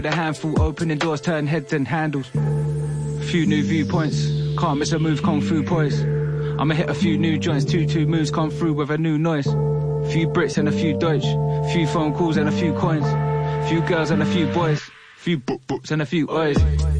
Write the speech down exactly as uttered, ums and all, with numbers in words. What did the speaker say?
The handful, opening doors, turn heads and handles. A few new viewpoints, can't miss a move, kung fu poise. I'ma hit a few new joints, two two moves come through with a new noise. Few Brits and a few Deutsch, few phone calls and a few coins. Few girls and a few boys, few book books and a few oys.